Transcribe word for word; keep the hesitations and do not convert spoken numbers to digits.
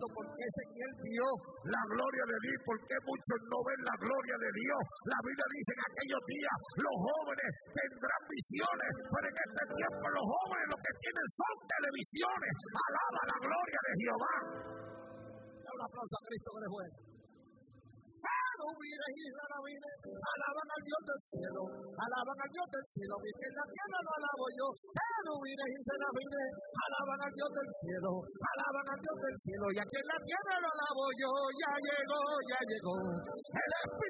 preguntando por qué Ezequiel vio la gloria de Dios, por qué muchos no ven la gloria de Dios. La Biblia dice en aquellos días los jóvenes tendrán visiones, pero en este tiempo los jóvenes lo que tienen son televisiones. Alaba la gloria de Jehová. Da un aplauso a Cristo que es bueno. Alaban al Dios del cielo, alaban al Dios del cielo, y que en la tierra lo alabo yo, querubines y serafines, alaban al Dios del cielo, alaban al Dios del cielo, y aquí en la tierra lo alabo yo, ya llegó, ya llegó, el Espíritu